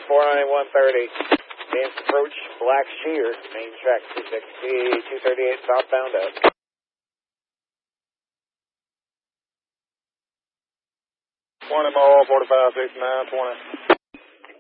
49130. Advanced approach, Black Shear, main track 260, 238 southbound up. Morning, Mall, 456920.